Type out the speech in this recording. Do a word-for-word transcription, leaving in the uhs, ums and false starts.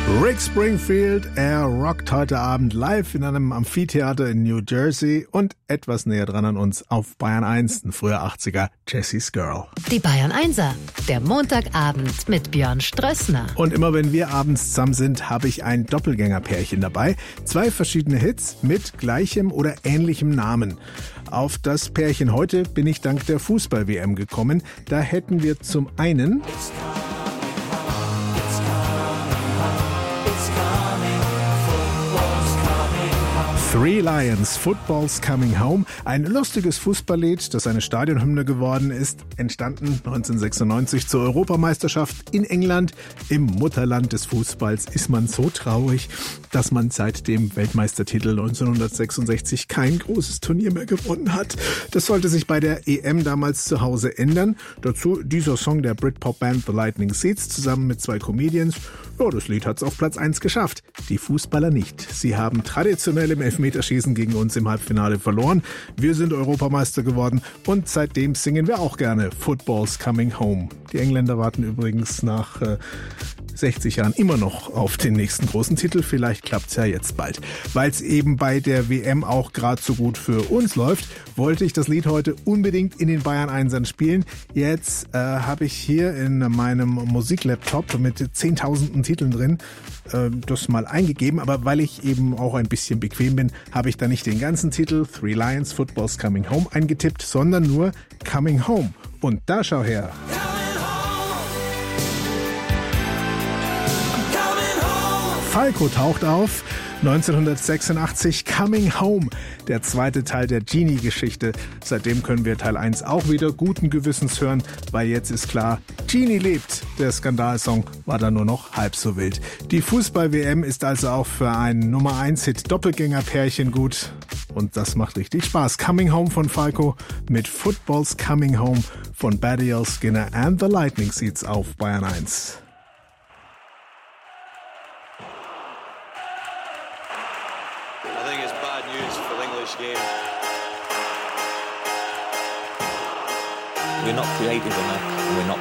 Rick Springfield, er rockt heute Abend live in einem Amphitheater in New Jersey und etwas näher dran an uns auf Bayern eins, ein früher achtziger Jessie's Girl. Die Bayern Einser, der Montagabend mit Björn Strössner. Und immer wenn wir abends zusammen sind, habe ich ein Doppelgängerpärchen dabei. Zwei verschiedene Hits mit gleichem oder ähnlichem Namen. Auf das Pärchen heute bin ich dank der Fußball-W M gekommen. Da hätten wir zum einen Three Lions, Football's Coming Home, ein lustiges Fußballlied, das eine Stadionhymne geworden ist, entstanden neunzehnhundertsechsundneunzig zur Europameisterschaft in England. Im Mutterland des Fußballs ist man so traurig, dass man seit dem Weltmeistertitel neunzehnhundertsechsundsechzig kein großes Turnier mehr gewonnen hat. Das sollte sich bei der E M damals zu Hause ändern. Dazu dieser Song der Britpop-Band The Lightning Seeds zusammen mit zwei Comedians. Ja, das Lied hat's auf Platz eins geschafft. Die Fußballer nicht. Sie haben traditionell im Elfmeterschießen gegen uns im Halbfinale verloren. Wir sind Europameister geworden und seitdem singen wir auch gerne Football's Coming Home. Die Engländer warten übrigens nach äh, sechzig Jahren immer noch auf den nächsten großen Titel. Vielleicht klappt's ja jetzt bald. Weil es eben bei der W M auch gerade so gut für uns läuft, wollte ich das Lied heute unbedingt in den Bayern Einsern spielen. Jetzt äh, habe ich hier in meinem Musiklaptop mit zehntausenden Titeln drin äh, das mal eingegeben. Aber weil ich eben auch ein bisschen bequem bin, habe ich da nicht den ganzen Titel Three Lions, Football's Coming Home eingetippt, sondern nur Coming Home. Und da schau her. Falco taucht auf, neunzehnhundertsechsundachtzig, Coming Home, der zweite Teil der Genie-Geschichte. Seitdem können wir Teil eins auch wieder guten Gewissens hören, weil jetzt ist klar, Genie lebt. Der Skandalsong war dann nur noch halb so wild. Die Fußball-W M ist also auch für ein Nummer eins Hit Doppelgänger-Pärchen gut. Und das macht richtig Spaß. Coming Home von Falco mit Football's Coming Home von Buddy L. Skinner and the Lightning Seeds auf Bayern eins. I think it's bad news for the English game. We're not creative enough. We're not